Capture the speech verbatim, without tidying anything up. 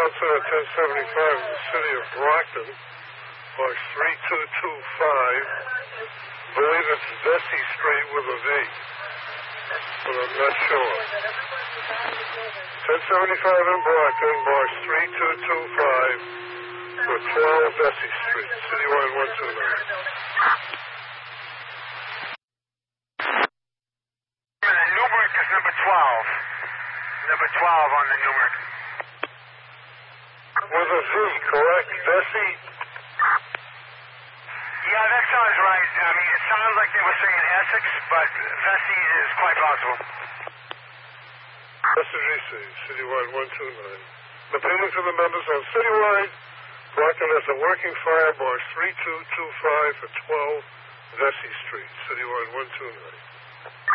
outside of ten seventy-five in the city of Brockton, box three two two five. Believe it's Vesey Street with a V, but I'm not sure. ten seventy-five in Brockton, box three two two five, for twelve Vesey Street, Citywide one two nine. Numeric is number twelve. Number twelve on the numeric. With a V, correct? Vesey? Yeah, that sounds right. I mean, it sounds like they were saying Essex, but Vesey is quite possible. Message received, Citywide one two nine. The payment to the members on Citywide, Brockton has a working fire, box three two two five for twelve Vesey Street, Citywide one two nine.